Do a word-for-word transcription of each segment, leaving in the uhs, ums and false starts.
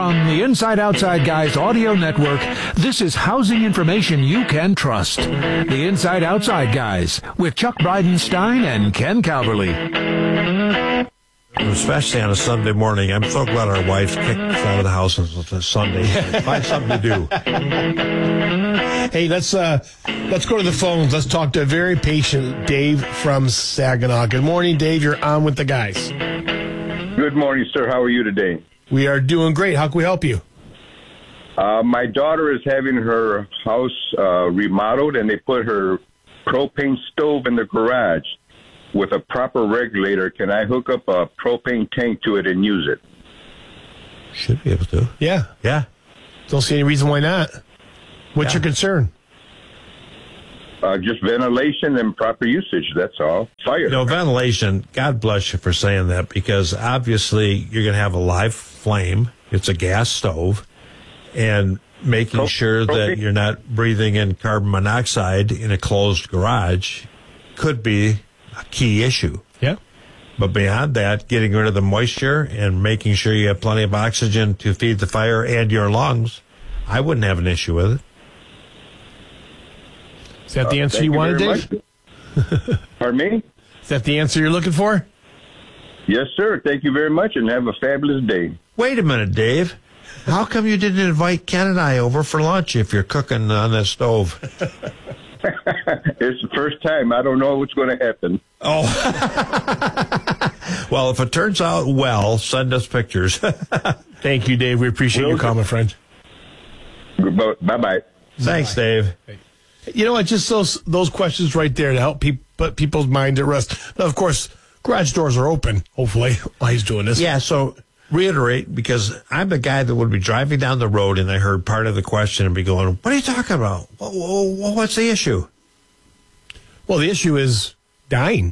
on the Inside Outside Guys audio network, this is housing information you can trust. The Inside Outside Guys with Chuck Bridenstine and Ken Calverley. Especially on a Sunday morning. I'm so glad our wives kicked us out of the house on Sunday. Find something to do. Hey, let's uh, let's go to the phones. Let's talk to a very patient Dave from Saginaw. Good morning, Dave. You're on with the guys. Good morning, sir. How are you today? We are doing great. How can we help you? Uh, my daughter is having her house uh, remodeled, and they put her propane stove in the garage with a proper regulator. Can I hook up a propane tank to it and use it? Should be able to. Yeah. Yeah. Don't see any reason why not. What's Yeah. your concern? Uh, just ventilation and proper usage, that's all. Fire. You know, ventilation, God bless you for saying that, because obviously you're going to have a live flame. It's a gas stove. And making Pro- sure that propane. you're not breathing in carbon monoxide in a closed garage could be a key issue. Yeah. But beyond that, getting rid of the moisture and making sure you have plenty of oxygen to feed the fire and your lungs, I wouldn't have an issue with it. Is that the Uh, answer thank you you wanted, very Dave? much. Pardon me? Is that the answer you're looking for? Yes, sir. Thank you very much, and have a fabulous day. Wait a minute, Dave. How come you didn't invite Ken and I over for lunch if you're cooking on that stove? It's the first time. I don't know what's going to happen. Oh. Well, if it turns out well, send us pictures. Thank you, Dave. We appreciate Will your do. comment, friend. Bye-bye. Thanks, Dave. You know what? Just those those questions right there to help pe- put people's mind at rest. Now, of course, garage doors are open, hopefully, while he's doing this. Yeah, so reiterate, because I'm the guy that would be driving down the road and I heard part of the question and be going, what are you talking about? Wha- wha- What's the issue? Well, the issue is dying.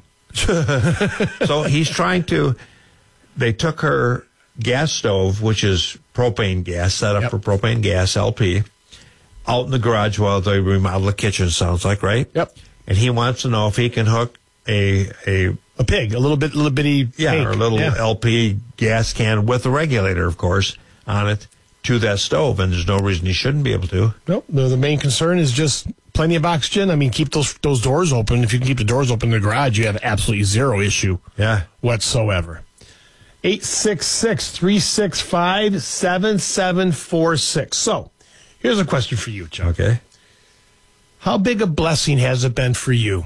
So he's trying to, they took her gas stove, which is propane gas, set up Yep. for propane gas, L P, out in the garage while they remodel the kitchen, sounds like, right? Yep. And he wants to know if he can hook a, a A pig, a little bit, little bitty yeah, tank. or a little Yeah. L P gas can with a regulator, of course, on it to that stove, and there's no reason he shouldn't be able to. Nope. The, the main concern is just plenty of oxygen. I mean, keep those those doors open. If you can keep the doors open in the garage, you have absolutely zero issue Yeah. whatsoever. eight six six, three six five, seven seven four six. So, here's a question for you, Chuck. Okay. How big a blessing has it been for you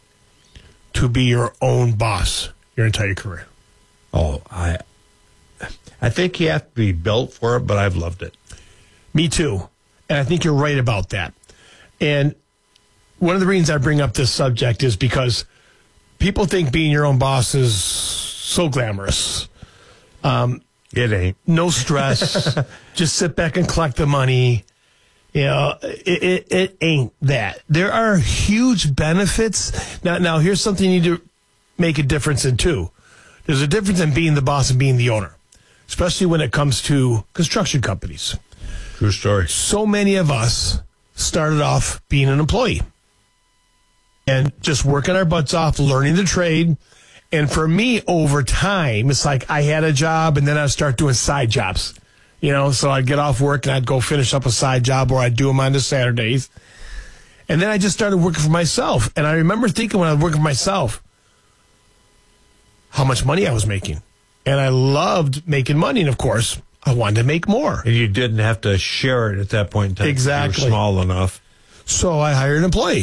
to be your own boss your entire career? Oh, I, I think you have to be built for it, but I've loved it. Me too. And I think you're right about that. And one of the reasons I bring up this subject is because people think being your own boss is so glamorous. Um, It ain't. no stress. Just sit back and collect the money. You know, it, it, it ain't that. There are huge benefits. Now, now here's something you need to make a difference in too. There's a difference in being the boss and being the owner, especially when it comes to construction companies. True story. So many of us started off being an employee and just working our butts off, learning the trade. And for me, over time, it's like I had a job and then I'd start doing side jobs. You know, so I'd get off work and I'd go finish up a side job, or I'd do them on the Saturdays. And then I just started working for myself. And I remember thinking when I was working for myself, how much money I was making. And I loved making money. And of course, I wanted to make more. And you didn't have to share it at that point in time. Exactly. You were small enough. So I hired an employee.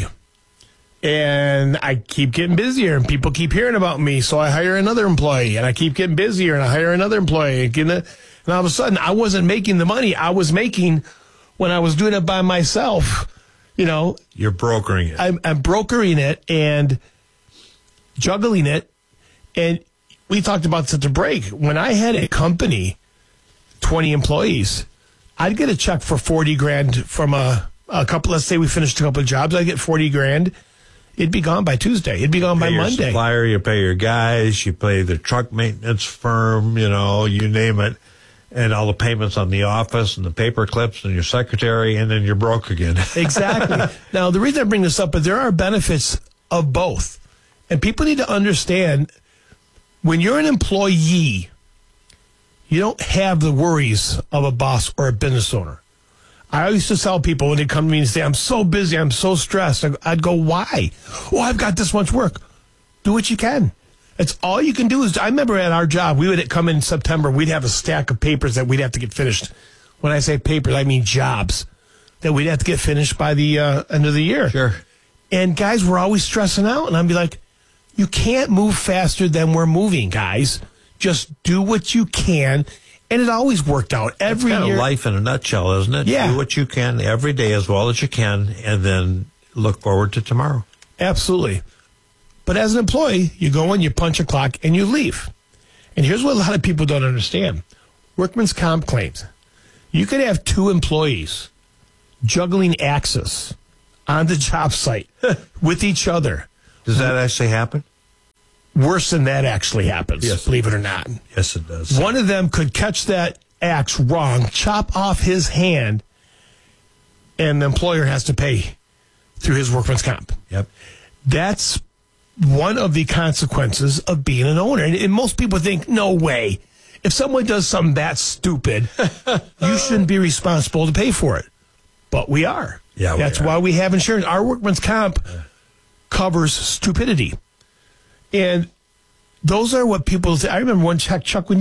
And I keep getting busier, and people keep hearing about me. So I hire another employee, and I keep getting busier, and I hire another employee. And, getting it, and all of a sudden, I wasn't making the money I was making when I was doing it by myself. You know, You're brokering it. I'm, I'm brokering it and juggling it. And we talked about this at the break. When I had a company, twenty employees, I'd get a check for forty grand from a, a couple. Let's say we finished a couple of jobs. I'd get forty grand. It'd be gone by Tuesday. It'd be gone by pay your Monday. supplier, you pay your guys, you pay the truck maintenance firm, you know, you name it, and all the payments on the office and the paper clips and your secretary, and then you're broke again. Exactly. Now, the reason I bring this up is there are benefits of both. And people need to understand when you're an employee, you don't have the worries of a boss or a business owner. I used to tell people when they come to me and say, I'm so busy, I'm so stressed. I'd go, why? Oh, I've got this much work. Do what you can. It's all you can do is, I remember at our job, we would come in September, we'd have a stack of papers that we'd have to get finished. When I say papers, I mean jobs that we'd have to get finished by the uh, end of the year. Sure. And guys were always stressing out. And I'd be like, you can't move faster than we're moving, guys. Just do what you can. And it always worked out every That's kind year. of life in a nutshell, isn't it? Yeah. Do what you can every day as well as you can, and then look forward to tomorrow. Absolutely. But as an employee, you go in, you punch a clock, and you leave. And here's what a lot of people don't understand. Workman's comp claims. You could have two employees juggling axes on the job site with each other. Does that actually happen? Worse than that actually happens, Yes. believe it or not. Yes, it does. One of them could catch that axe wrong, chop off his hand, and the employer has to pay through his workman's comp. Yep. That's one of the consequences of being an owner. And, and most people think, no way. If someone does something that stupid, you shouldn't be responsible to pay for it. But we are. Yeah, we That's are. why we have insurance. Our workman's comp covers stupidity. And those are what people say. I remember one Chuck, Chuck when